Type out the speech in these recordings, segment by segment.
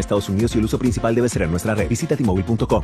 Estados Unidos y el uso principal debe ser en nuestra red. Visita T-Mobile.com.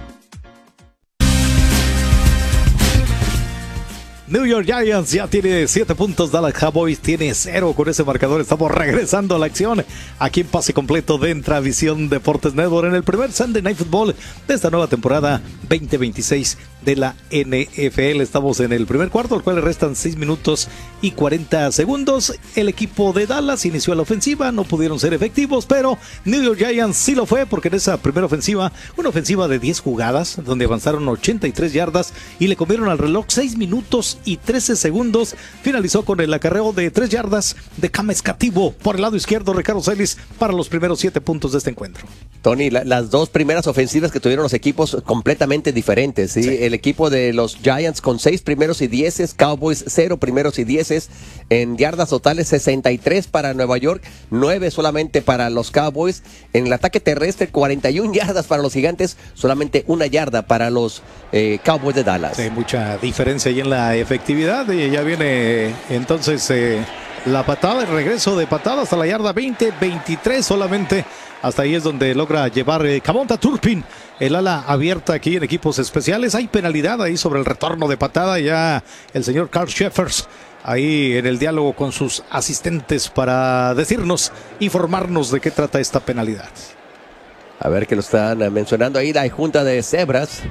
New York Giants ya tiene 7 puntos, Dallas Cowboys tiene 0 con ese marcador. Estamos regresando a la acción aquí en Pase Completo de Intravisión Deportes Network en el primer Sunday Night Football de esta nueva temporada 2026 de la NFL. Estamos en el primer cuarto, al cual le restan 6 minutos y 40 segundos. El equipo de Dallas inició la ofensiva, no pudieron ser efectivos, pero New York Giants sí lo fue, porque en esa primera ofensiva, una ofensiva de 10 jugadas, donde avanzaron 83 yardas y le comieron al reloj 6 minutos y 13 segundos, finalizó con el acarreo de 3 yardas de Cam Escativo por el lado izquierdo, Ricardo Celis, para los primeros 7 puntos de este encuentro. Tony, las dos primeras ofensivas que tuvieron los equipos completamente diferentes, ¿sí? El equipo de los Giants con 6 primeros y 10, Cowboys 0 primeros y 10, en yardas totales 63 para Nueva York, 9 solamente para los Cowboys. En el ataque terrestre 41 yardas para los Gigantes, solamente 1 yarda para los Cowboys de Dallas. Sí, mucha diferencia ahí en la efectividad, y ya viene entonces la patada, el regreso de patada hasta la yarda 20, 23 solamente. Hasta ahí es donde logra llevar Kavonta Turpin, el ala abierta aquí en equipos especiales. Hay penalidad ahí sobre el retorno de patada. Ya el señor Carl Sheffers ahí en el diálogo con sus asistentes para decirnos, informarnos de qué trata esta penalidad. A ver que lo están mencionando ahí, la junta de cebras.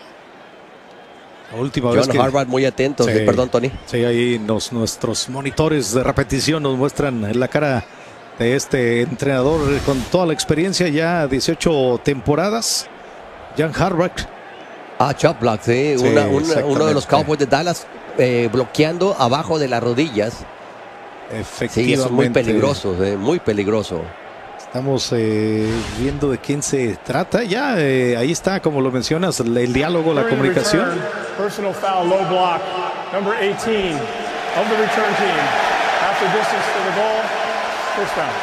La última John vez que... Harbaugh muy atento. Sí, Perdón, Tony. Sí, ahí nuestros monitores de repetición nos muestran la cara de este entrenador con toda la experiencia, ya 18 temporadas, John Harbaugh. Chop block, sí. Sí, uno de los Cowboys de Dallas bloqueando abajo de las rodillas. Efectivamente. Sí, eso es muy peligroso, muy peligroso. Estamos viendo de quién se trata. Ya ahí está, como lo mencionas, el diálogo, la comunicación. Personal foul, low block, number 18 of the return team. Half the distance to the goal, first down.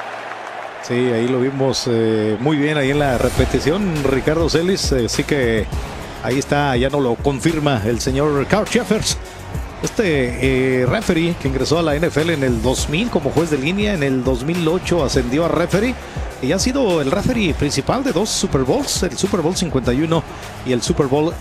Sí, ahí lo vimos muy bien ahí en la repetición, Ricardo Celis. Sí que ahí está, ya no lo confirma el señor Carl Sheffers. Este referee que ingresó a la NFL en el 2000 como juez de línea, en el 2008 ascendió a referee y ha sido el referee principal de 2 Super Bowls, el Super Bowl 51 y el Super Bowl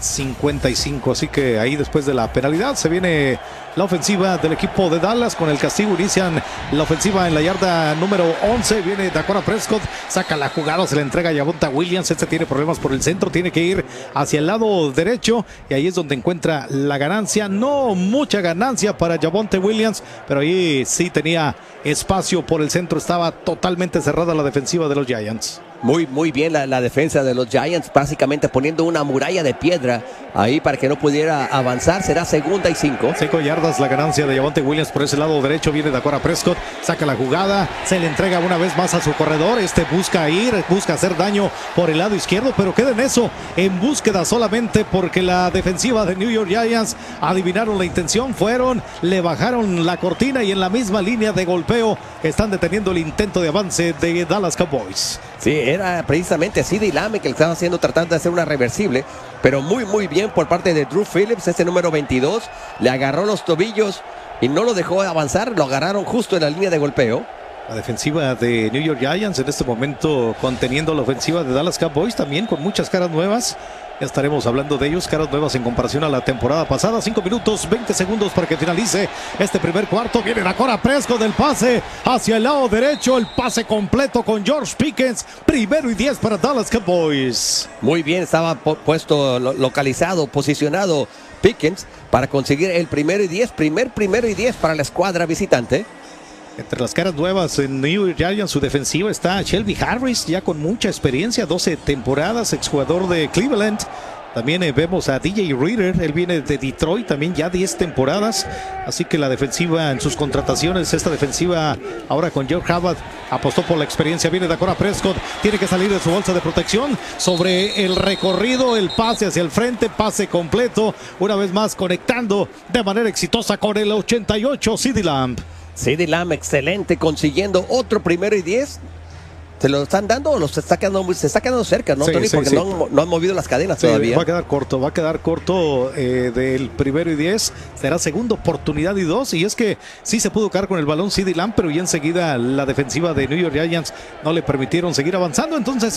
55. Así que ahí, después de la penalidad, se viene la ofensiva del equipo de Dallas. Con el castigo inician la ofensiva en la yarda número 11. Viene Dakota Prescott, saca la jugada, se le entrega a Javonte Williams. Este tiene problemas por el centro, tiene que ir hacia el lado derecho y ahí es donde encuentra la ganancia. No mucha ganancia para Javonte Williams, pero ahí sí tenía espacio por el centro. Estaba totalmente cerrada la defensiva de los Giants. Muy bien la defensa de los Giants, básicamente poniendo una muralla de piedra ahí para que no pudiera avanzar. Será 2nd y 5. 5 yardas la ganancia de Javonte Williams por ese lado derecho. Viene Dakota Prescott, saca la jugada, se le entrega una vez más a su corredor. Busca ir, busca hacer daño por el lado izquierdo, pero queda en eso, en búsqueda solamente, porque la defensiva de New York Giants adivinaron la intención, fueron, le bajaron la cortina y en la misma línea de golpeo están deteniendo el intento de avance de Dallas Cowboys. Sí, era precisamente CeeDee Lamb que le estaba haciendo, tratando de hacer una reversible, pero muy bien por parte de Drew Phillips, este número 22, le agarró los tobillos y no lo dejó avanzar, lo agarraron justo en la línea de golpeo. La defensiva de New York Giants en este momento conteniendo la ofensiva de Dallas Cowboys, también con muchas caras nuevas. Ya estaremos hablando de ellos, caras nuevas en comparación a la temporada pasada. 5 minutos, 20 segundos para que finalice este primer cuarto. Viene Dakota Prescott del pase hacia el lado derecho. El pase completo con George Pickens. 1st y 10 para Dallas Cowboys. Muy bien, estaba puesto, localizado, posicionado Pickens para conseguir el 1st y 10. Primero y 10 para la escuadra visitante. Entre las caras nuevas en New York Giants, su defensiva está Shelby Harris, ya con mucha experiencia, 12 temporadas, exjugador de Cleveland. También vemos a DJ Reader, él viene de Detroit, también ya 10 temporadas. Así que la defensiva en sus contrataciones, esta defensiva ahora con George Harbaugh, apostó por la experiencia. Viene Dakota Prescott, tiene que salir de su bolsa de protección. Sobre el recorrido, el pase hacia el frente, pase completo. Una vez más conectando de manera exitosa con el 88, CeeDee Lamb. CeeDee Lamb, excelente, consiguiendo otro 1st y 10. ¿Se lo están dando o se está quedando cerca, no, sí, Tony? Sí, porque sí. No han movido las cadenas todavía. Va a quedar corto del 1st y 10. Será segunda oportunidad y 2. Y es que sí se pudo quedar con el balón CeeDee Lamb, pero ya enseguida la defensiva de New York Giants no le permitieron seguir avanzando. Entonces